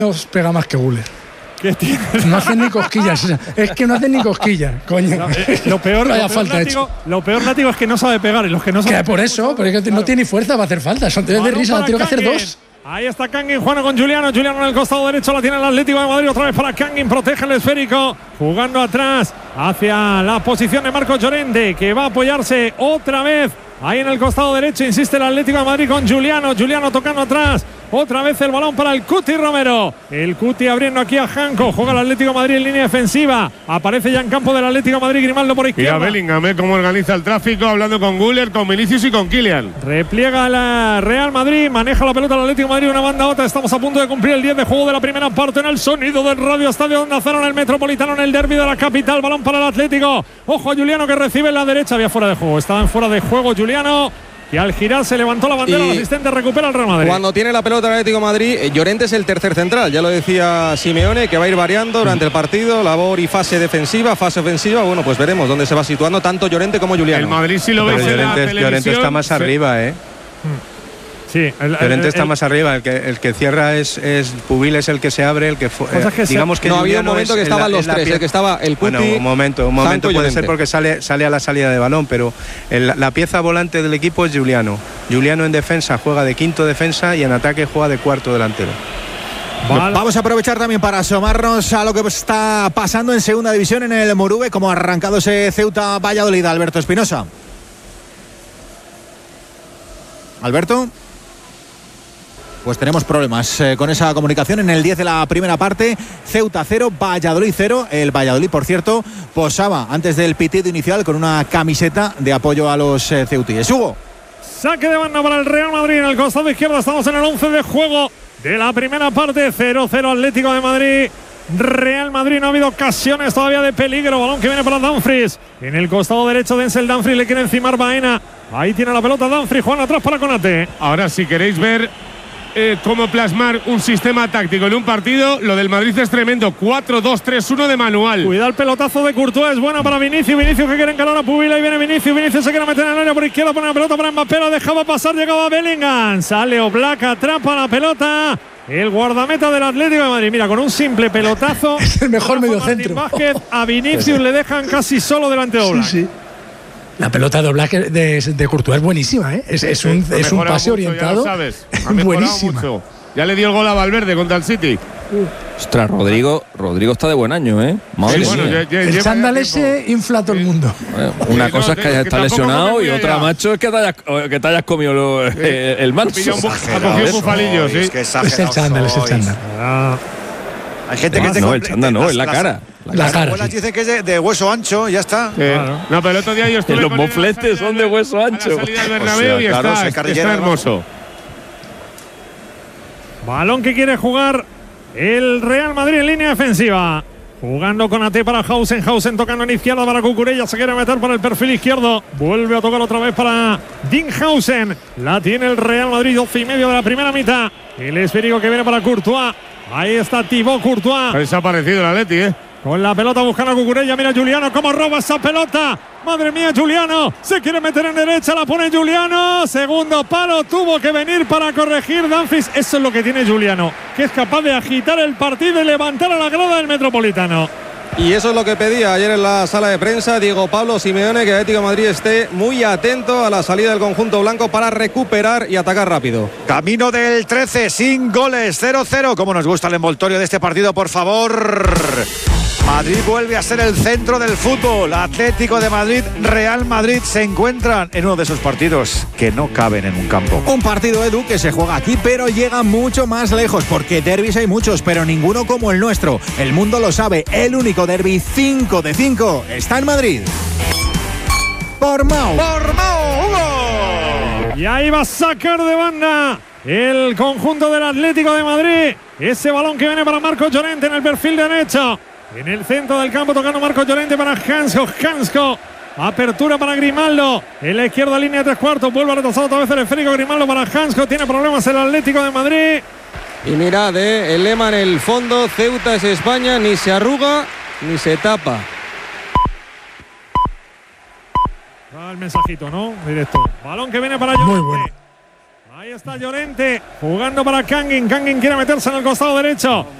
Nos pega más que Guller. ¿Qué tiene? No hacen ni cosquillas. Es que no hacen ni cosquillas, coño. No, lo peor látigo es que no sabe pegar. Y los que no saben por eso, porque claro, no tiene ni fuerza para hacer falta. Son tres de risa, tiene que hacer dos. Ahí está Kangin jugando con Juliano. Juliano en el costado derecho la tiene el Atlético de Madrid. Otra vez para Kangin. Protege el esférico. Jugando atrás hacia la posición de Marcos Llorente, que va a apoyarse otra vez. Ahí en el costado derecho insiste el Atlético de Madrid con Juliano. Juliano tocando atrás. Otra vez el balón para el Cuti Romero. El Cuti abriendo aquí a Janko. Juega el Atlético de Madrid en línea defensiva. Aparece ya en campo del Atlético de Madrid Grimaldo por izquierda. Mira Bellingham cómo organiza el tráfico, hablando con Güler, con Vinicius y con Kylian. Repliega la Real Madrid. Maneja la pelota el Atlético de Madrid. Una banda a otra. Estamos a punto de cumplir el 10 de juego de la primera parte en el sonido del Radio Estadio Onda Cero en el Metropolitano, en el derbi de la capital. Balón para el Atlético. Ojo a Juliano que recibe en la derecha. Había fuera de juego. Estaba en fuera de juego Juliano. Y al girar se levantó la bandera, el asistente recupera el Real Madrid. Cuando tiene la pelota el Atlético de Madrid, Llorente es el tercer central, ya lo decía Simeone, que va a ir variando durante el partido, labor y fase defensiva, fase ofensiva. Bueno, pues veremos dónde se va situando tanto Llorente como Juliano. El Madrid sí lo veis en la televisión. Llorente está más arriba, Sí, Llorente está más arriba, el que cierra es Pubil, es el que se abre, el que digamos que no había un momento que estaban los tres, el que estaba el Cuti. Bueno, un momento puede ser porque sale a la salida de balón, pero la pieza volante del equipo es Juliano. Juliano en defensa juega de quinto defensa y en ataque juega de cuarto delantero. Vamos a aprovechar también para asomarnos a lo que está pasando en segunda división en el Moruve, como ha arrancado ese Ceuta Valladolid. Alberto Espinosa. Alberto. Pues tenemos problemas con esa comunicación en el 10 de la primera parte. Ceuta 0, Valladolid 0. El Valladolid, por cierto, posaba antes del pitido inicial con una camiseta de apoyo a los ceutíes. Hugo. Saque de banda para el Real Madrid en el costado izquierdo. Estamos en el 11 de juego de la primera parte. 0-0 Atlético de Madrid. Real Madrid, no ha habido ocasiones todavía de peligro. Balón que viene para Dumfries. En el costado derecho Denzel Dumfries le quiere encimar Baena. Ahí tiene la pelota Dumfries. Juan atrás para Konate. Ahora, si queréis ver cómo plasmar un sistema táctico en un partido, lo del Madrid es tremendo. 4-2-3-1 de manual. Cuidado el pelotazo de Courtois, es buena para Vinicius. Vinicius que quiere encarar a Pubil. Ahí viene Vinicius. Vinicius se quiere meter en el área por izquierda. Pone la pelota para Mbappé. La dejaba pasar. Llegaba Bellingham. Sale Oblak, atrapa la pelota. El guardameta del Atlético de Madrid. Mira, con un simple pelotazo. Es el mejor mediocentro. Vázquez a Vinicius le dejan casi solo delante de Oblak. Sí. La pelota de Oblak de Courtois es buenísima, ¿eh? Es un pase mucho, orientado. Ya lo sabes. Buenísima. Mucho. Ya le dio el gol a Valverde contra el City. Ostras, Rodrigo está de buen año, ¿eh? Madre mía. El chándal ese infla todo el mundo. Una cosa es que hayas estado lesionado y otra, macho, es que te hayas comido el macho. Ha cogido bufalillo, sí. Es el chándal, Hay gente que no, el chándal no, es la cara. Las abuelas dicen que es de hueso ancho, ya está. Claro. No, pero el otro día yo estuve los mofletes son de hueso ancho. A la salida del Bernabéu y está hermoso. Balón que quiere jugar el Real Madrid en línea defensiva. Jugando con AT para Hausen. Hausen tocando en izquierda para Cucurella. Se quiere meter para el perfil izquierdo. Vuelve a tocar otra vez para Dinghausen. La tiene el Real Madrid. 12:30 de la primera mitad. El esférico que viene para Courtois. Ahí está Thibaut Courtois. Ha desaparecido el Atleti, Con la pelota buscando a Cucurella. Mira Juliano cómo roba esa pelota. Madre mía, Juliano. Se quiere meter en derecha. La pone Juliano. Segundo palo. Tuvo que venir para corregir Dumfries. Eso es lo que tiene Juliano, que es capaz de agitar el partido y levantar a la grada del Metropolitano. Y eso es lo que pedía ayer en la sala de prensa Diego Pablo Simeone, que el Atlético de Madrid esté muy atento a la salida del conjunto blanco para recuperar y atacar rápido. Camino del 13, sin goles, 0-0. Como nos gusta el envoltorio de este partido, por favor. Madrid vuelve a ser el centro del fútbol. Atlético de Madrid, Real Madrid se encuentran en uno de esos partidos que no caben en un campo. Un partido, Edu, que se juega aquí, pero llega mucho más lejos, porque derbis hay muchos, pero ninguno como el nuestro. El mundo lo sabe, el único derbi 5 de 5 está en Madrid. Por Mau, Hugo. Y ahí va a sacar de banda el conjunto del Atlético de Madrid. Ese balón que viene para Marcos Llorente en el perfil derecho. En el centro del campo tocando Marcos Llorente para Hansko. Apertura para Grimaldo. En la izquierda línea 3/4. Vuelve a retrasar otra vez el esférico. Grimaldo para Hansko. Tiene problemas el Atlético de Madrid. Y mirad, el lema en el fondo. Ceuta es España. Ni se arruga ni se tapa. Va el mensajito, ¿no? Directo. Balón que viene para Llorente. Muy bueno. Ahí está Llorente jugando para Kangin. Kangin quiere meterse en el costado derecho.